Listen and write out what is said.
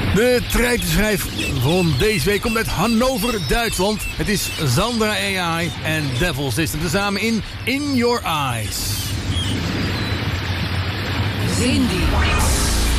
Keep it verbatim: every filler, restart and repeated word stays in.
De treitenschijf van deze week komt uit Hannover, Duitsland. Het is Sandra A I en Devil System tezamen in In Your Eyes. Cindy.